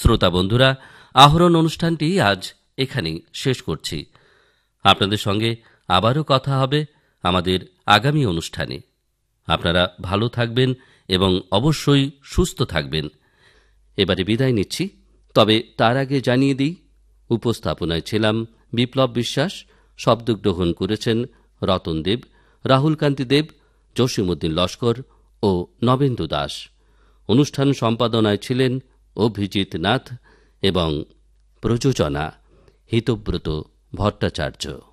শ্রোতা বন্ধুরা, আহরণ অনুষ্ঠানটি আজ এখানেই শেষ করছি। আপনাদের সঙ্গে আবারও কথা হবে আমাদের আগামী অনুষ্ঠানে। আপনারা ভালো থাকবেন এবং অবশ্যই সুস্থ থাকবেন। এবারে বিদায় নিচ্ছি, তবে তার আগে জানিয়ে দিই, উপস্থাপনায় ছিলাম বিপ্লব বিশ্বাস, শব্দগ্রহণ করেছেন রতন দেব, রাহুল কান্তি দেব, জসিমউদ্দিন লস্কর ও নবেন্দু দাস। অনুষ্ঠান সম্পাদনায় ছিলেন অভিজিৎ নাথ এবং প্রযোজনা হিতব্রত ভট্টাচার্য।